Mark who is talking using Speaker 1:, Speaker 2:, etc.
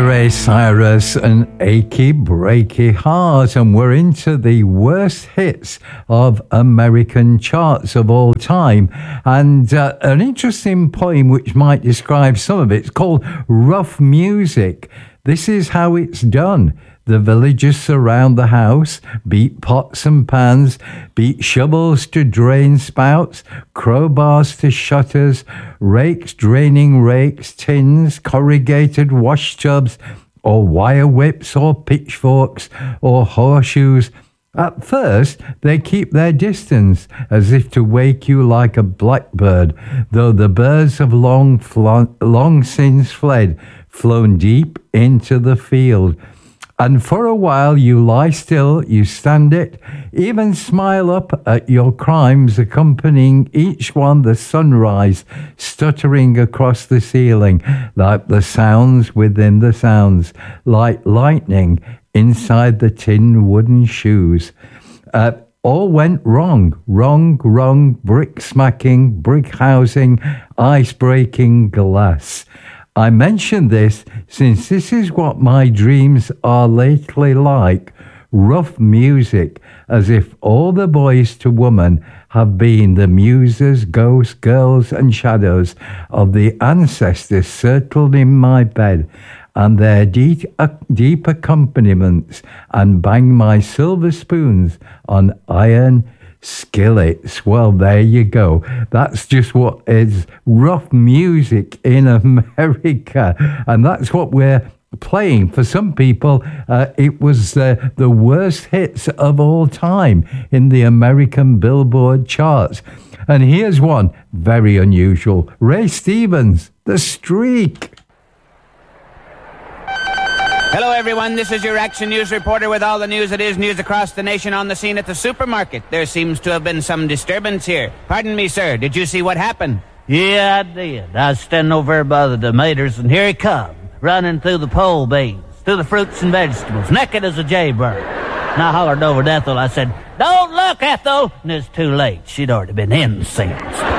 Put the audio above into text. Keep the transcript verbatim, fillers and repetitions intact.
Speaker 1: Ray Cyrus and Achy Breaky Heart, and we're into the worst hits of American charts of all time. And uh, an interesting poem which might describe some of it, it's called Rough Music. This is how it's done. The villagers surround the house, beat pots and pans, beat shovels to drain spouts, crowbars to shutters, rakes draining rakes, tins, corrugated wash tubs, or wire whips, or pitchforks, or horseshoes. At first, they keep their distance, as if to wake you like a blackbird, though the birds have long, fl- long since fled, flown deep into the field. And for a while you lie still, you stand it, even smile up at your crimes, accompanying each one the sunrise stuttering across the ceiling, like the sounds within the sounds, like lightning inside the tin wooden shoes. Uh, all went wrong, wrong, wrong, brick smacking, brick housing, ice breaking glass. I mention this since this is what my dreams are lately like, rough music, as if all the boys to woman have been the muses, ghosts, girls and shadows of the ancestors circled in my bed, and their deep, uh, deep accompaniments, and bang my silver spoons on iron skillets. Well, there you go. That's just what is rough music in America, and that's what we're playing. For some people, uh, it was uh, the worst hits of all time in the American Billboard charts. And here's one very unusual. Ray Stevens, The Streak.
Speaker 2: Hello, everyone. This is your Action News reporter with all the news that is news across the nation on the scene at the supermarket. There seems to have been some disturbance here. Pardon me, sir. Did you see what happened?
Speaker 3: Yeah, I did. I was standing over there by the tomatoes, and here he come, running through the pole beans, through the fruits and vegetables, naked as a jaybird. And I hollered over to Ethel. I said, "Don't look, Ethel!" And it's too late. She'd already been in since.